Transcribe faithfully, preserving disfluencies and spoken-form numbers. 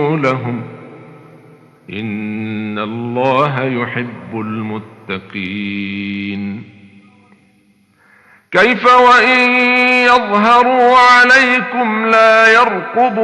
لهم إن الله يحب المتقين. كيف وإن يظهروا عليكم لا يرقبوا